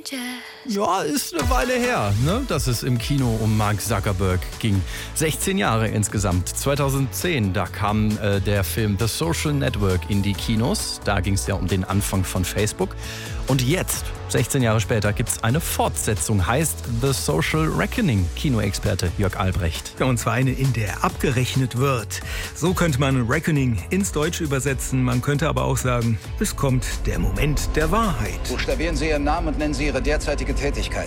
Ja, ist eine Weile her, ne, dass es im Kino um Mark Zuckerberg ging. 16 Jahre insgesamt. 2010, da kam der Film The Social Network in die Kinos. Da ging es ja um den Anfang von Facebook. Und jetzt, 16 Jahre später, gibt es eine Fortsetzung, heißt The Social Reckoning. Kinoexperte Jörg Albrecht. Ja, und zwar eine, in der abgerechnet wird. So könnte man Reckoning ins Deutsche übersetzen. Man könnte aber auch sagen, es kommt der Moment der Wahrheit. Buchstabieren Sie Ihren Namen und nennen Sie Ihre derzeitige Tätigkeit.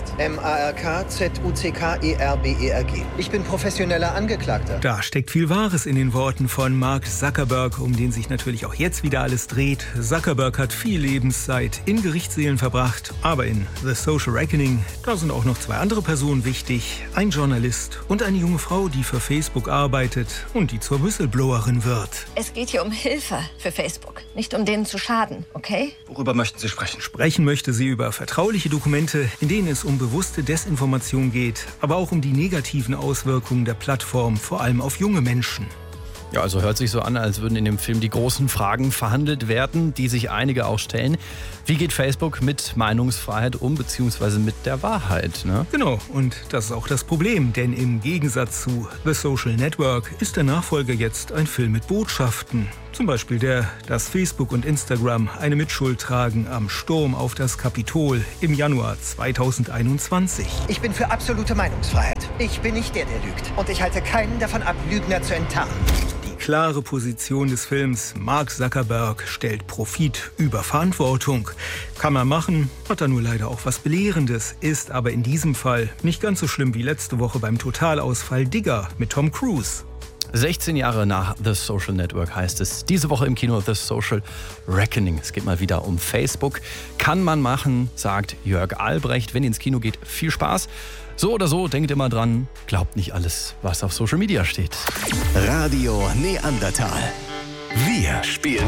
MARK-ZUCKERBERG. Ich bin professioneller Angeklagter. Da steckt viel Wahres in den Worten von Mark Zuckerberg, um den sich natürlich auch jetzt wieder alles dreht. Zuckerberg hat viel Lebenszeit in Gerichtssälen verbracht. Aber in The Social Reckoning, da sind auch noch zwei andere Personen wichtig. Ein Journalist und eine junge Frau, die für Facebook arbeitet und die zur Whistleblowerin wird. Es geht hier um Hilfe für Facebook, nicht um denen zu schaden, okay? Worüber möchten Sie sprechen? Sprechen möchte sie über vertrauliche Dokumente, in denen es um bewusste Desinformation geht, aber auch um die negativen Auswirkungen der Plattform, vor allem auf junge Menschen. Ja, also hört sich so an, als würden in dem Film die großen Fragen verhandelt werden, die sich einige auch stellen. Wie geht Facebook mit Meinungsfreiheit um, beziehungsweise mit der Wahrheit, ne? Genau, und das ist auch das Problem, denn im Gegensatz zu The Social Network ist der Nachfolger jetzt ein Film mit Botschaften. Zum Beispiel dass Facebook und Instagram eine Mitschuld tragen am Sturm auf das Kapitol im Januar 2021. Ich bin für absolute Meinungsfreiheit. Ich bin nicht der lügt. Und ich halte keinen davon ab, Lügner zu enttarnen. Die klare Position des Films, Mark Zuckerberg stellt Profit über Verantwortung. Kann man machen, hat er nur leider auch was Belehrendes, ist aber in diesem Fall nicht ganz so schlimm wie letzte Woche beim Totalausfall Digger mit Tom Cruise. 16 Jahre nach The Social Network heißt es. Diese Woche im Kino The Social Reckoning. Es geht mal wieder um Facebook. Kann man machen, sagt Jörg Albrecht. Wenn ihr ins Kino geht, viel Spaß. So oder so, denkt immer dran, glaubt nicht alles, was auf Social Media steht. Radio Neandertal. Wir spielen